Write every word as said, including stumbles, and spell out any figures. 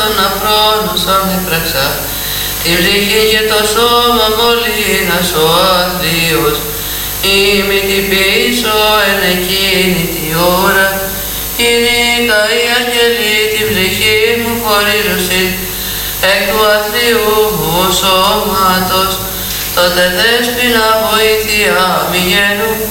των αφρών όσων έπραξα, την ψυχή και το σώμα μολύνας ο αθλίος, ημί την πίσω εν εκείνη τη ώρα, ειδικά οι αγγελοί την ψυχή μου χωρίζουσιν εκ του αθλίου μου σώματος, τότε δέσποινα βοήθεια μη γένου,